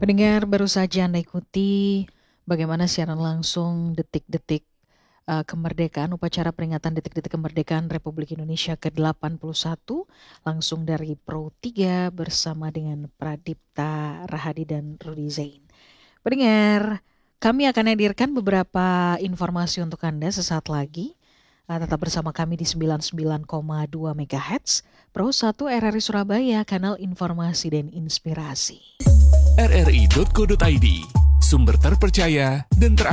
Pendengar baru saja Anda ikuti bagaimana siaran langsung detik-detik kemerdekaan, upacara peringatan detik-detik kemerdekaan Republik Indonesia ke-81 langsung dari Pro 3 bersama dengan Pradipta Rahadi dan Rudy Zain. Pendengar, kami akan hadirkan beberapa informasi untuk Anda sesaat lagi. Tetap bersama kami di 99,2 MHz Pro 1 RRI Surabaya, kanal informasi dan inspirasi. rri.co.id, sumber terpercaya dan